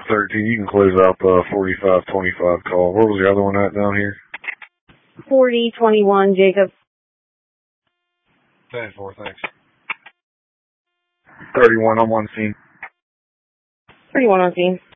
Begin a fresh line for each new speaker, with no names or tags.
13. You can close out the 4525 call. Where was the other one at down here?
4021, Jacob.
10-4, thanks. 31 on one scene.
31 on scene.